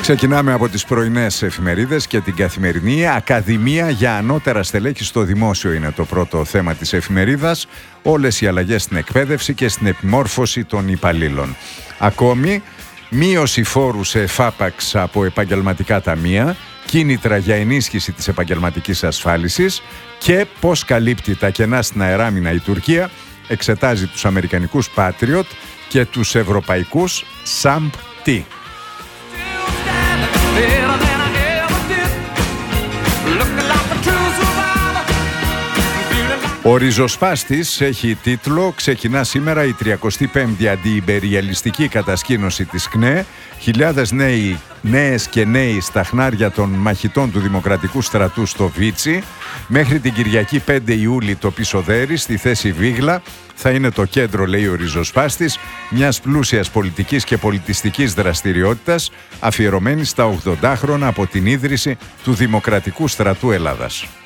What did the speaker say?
Ξεκινάμε από τις πρωινές εφημερίδες και την καθημερινή. Ακαδημία για ανώτερα στελέχη στο δημόσιο είναι το πρώτο θέμα της εφημερίδας. Όλες οι αλλαγές στην εκπαίδευση και στην επιμόρφωση των υπαλλήλων. Ακόμη, μείωση φόρου σε εφάπαξ από επαγγελματικά ταμεία, κίνητρα για ενίσχυση της επαγγελματικής ασφάλισης και πώς καλύπτει τα κενά στην αεράμινα η Τουρκία, εξετάζει τους αμερικανικούς Patriot και τους ευρωπαϊκούς SAMP-T. Ο ριζοσπάστης έχει τίτλο «Ξεκινά σήμερα η 35η αντιυμπεριαλιστική κατασκήνωση της ΚΝΕ. Χιλιάδες νέες και νέοι στα χνάρια των μαχητών του Δημοκρατικού Στρατού στο Βίτσι. Μέχρι την Κυριακή 5 Ιούλη το Πισοδέρι στη θέση Βίγλα θα είναι το κέντρο», λέει ο ριζοσπάστης, μιας πλούσιας πολιτικής και πολιτιστικής δραστηριότητας αφιερωμένη στα 80 χρόνια από την ίδρυση του Δημοκρατικού Στρατού Ελλάδας.